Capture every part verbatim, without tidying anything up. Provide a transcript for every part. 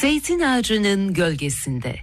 Zeytin ağacının gölgesinde.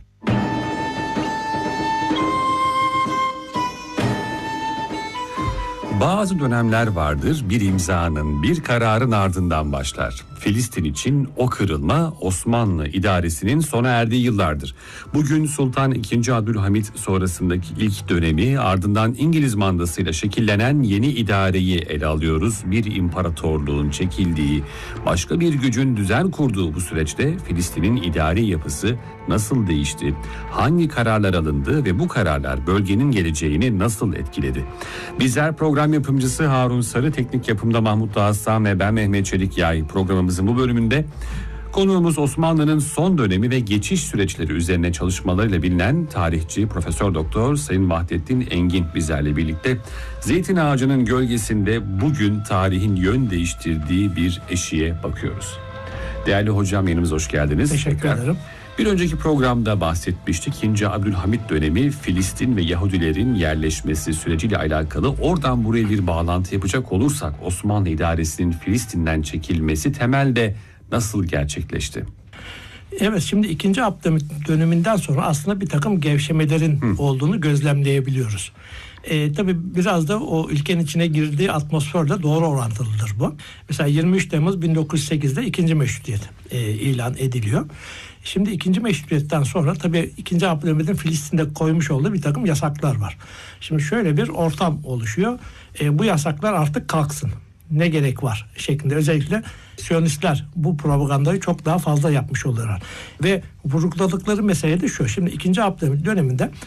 Bazı dönemler vardır, bir imzanın, bir kararın ardından başlar. Filistin için o kırılma Osmanlı idaresinin sona erdiği yıllardır. Bugün Sultan ikinci. Abdülhamit sonrasındaki ilk dönemi, ardından İngiliz mandasıyla şekillenen yeni idareyi ele alıyoruz. Bir imparatorluğun çekildiği, başka bir gücün düzen kurduğu bu süreçte Filistin'in idari yapısı nasıl değişti? Hangi kararlar alındı ve bu kararlar bölgenin geleceğini nasıl etkiledi? Bizler program yapımcısı Harun Sarı, teknik yapımda Mahmut Dağıstan ve ben Mehmet Çelik Yay. Programımızın bu bölümünde konuğumuz Osmanlı'nın son dönemi ve geçiş süreçleri üzerine çalışmalarıyla bilinen tarihçi Profesör Doktor Sayın Vahdettin Engin bizlerle birlikte. Zeytin ağacının gölgesinde bugün tarihin yön değiştirdiği bir eşiğe bakıyoruz. Değerli hocam, yanımıza hoş geldiniz. Teşekkür ederim. Bir önceki programda bahsetmiştik. ikinci. Abdülhamit dönemi, Filistin ve Yahudilerin yerleşmesi süreciyle alakalı. Oradan buraya bir bağlantı yapacak olursak Osmanlı idaresinin Filistin'den çekilmesi temelde nasıl gerçekleşti? Evet, şimdi ikinci. Abdülhamit döneminden sonra aslında bir takım gevşemelerin Hı. olduğunu gözlemleyebiliyoruz. E, tabii biraz da o ülkenin içine girdiği atmosferle doğru orantılıdır bu. Mesela yirmi üç Temmuz bin dokuz yüz sekizde ikinci meşrutiyet e, ilan ediliyor. Şimdi ikinci meşrutiyetten sonra tabii ikinci. Abdülhamit'in Filistin'de koymuş olduğu bir takım yasaklar var. Şimdi şöyle bir ortam oluşuyor. E, bu yasaklar artık kalksın. Ne gerek var şeklinde, özellikle Siyonistler bu propagandayı çok daha fazla yapmış oluyorlar. Ve vurguladıkları mesele de şu. Şimdi ikinci. Abdülhamit döneminde